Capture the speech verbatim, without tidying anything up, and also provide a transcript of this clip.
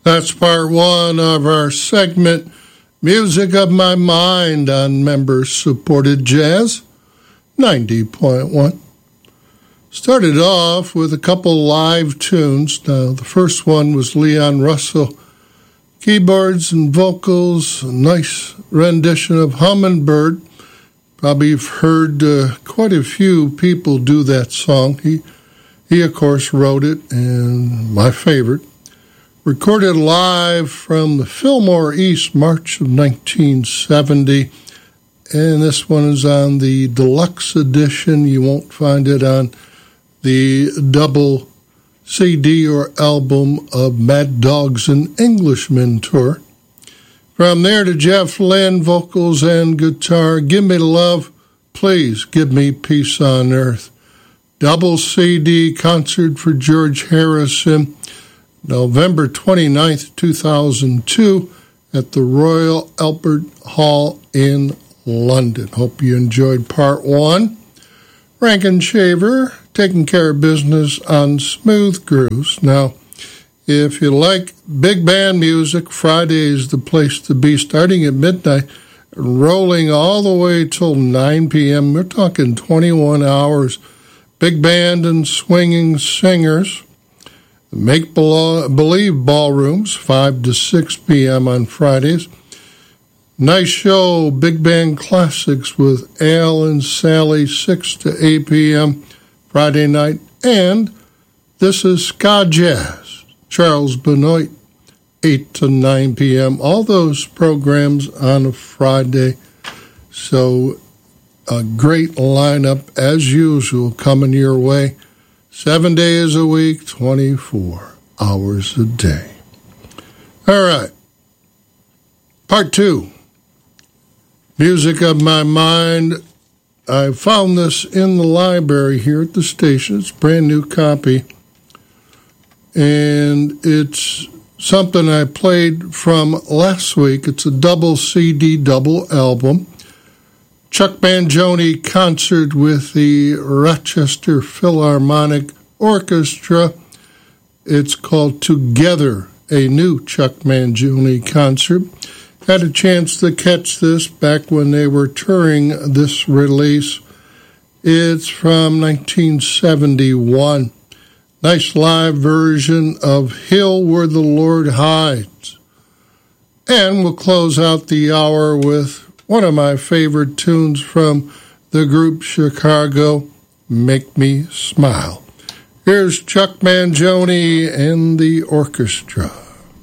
That's part one of our segment, Music of My Mind on Member-Supported Jazz, ninety point one. Started off with a couple live tunes. Now, the first one was Leon Russell, keyboards and vocals, a nice rendition of Hummingbird. Probably you've heard uh, quite a few people do that song. He, he, of course, wrote it, and my favorite. Recorded live from the Fillmore East, March of nineteen seventy. And this one is on the deluxe edition. You won't find it on the double C D or album of Mad Dogs and Englishmen tour. From there to Jeff Lynne, vocals and guitar, Give Me Love, Please Give Me Peace on Earth. Double C D concert for George Harrison, November twenty-ninth, two thousand two, at the Royal Albert Hall in London. Hope you enjoyed part one. Rankin Shaver, taking care of business on Smooth Grooves. Now, if you like big band music, Friday is the place to be, starting at midnight, rolling all the way till nine p.m. We're talking twenty-one hours. Big band and swinging singers. Make-believe ballrooms, five to six p.m. on Fridays. Nice show, big band classics with Al and Sally, six to eight p.m. Friday night. And this is Ska Jazz, Charles Benoit, eight to nine p.m. All those programs on a Friday. So a great lineup, as usual, coming your way. Seven days a week, twenty-four hours a day. All right. Part two. Music of My Mind. I found this in the library here at the station. It's a brand new copy. And it's something I played from last week. It's a double C D, double album. Chuck Mangione concert with the Rochester Philharmonic Orchestra. It's called Together, a new Chuck Mangione concert. Had a chance to catch this back when they were touring this release. It's from nineteen seventy-one. Nice live version of Hill Where the Lord Hides. And we'll close out the hour with one of my favorite tunes from the group Chicago, Make Me Smile. Here's Chuck Mangione and the orchestra.